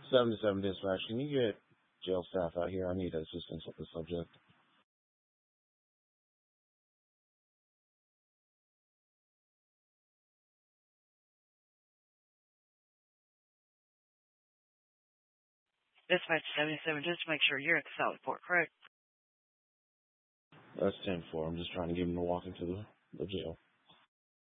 77 dispatch. Can you get jail staff out here? I need assistance with the subject. Dispatch 77, just to make sure you're at the Southport, correct? That's 10-4. I'm just trying to get him to walk into the jail.